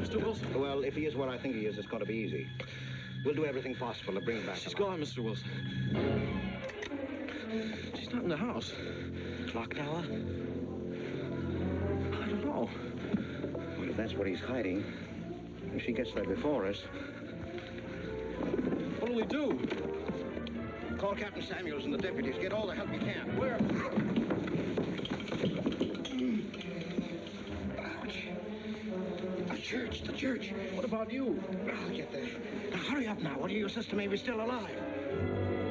Mr. Wilson? Well, if he is what I think he is, it's going to be easy. We'll do everything possible to bring him back. She's gone, Mr. Wilson. She's not in the house. Clock tower? I don't know. Well, if that's what he's hiding, if she gets there before us... What'll we do? Call Captain Samuels and the deputies. Get all the help you can. Where? The church. What about you? I'll get there. Now, hurry up now. What do you, sister may be still alive?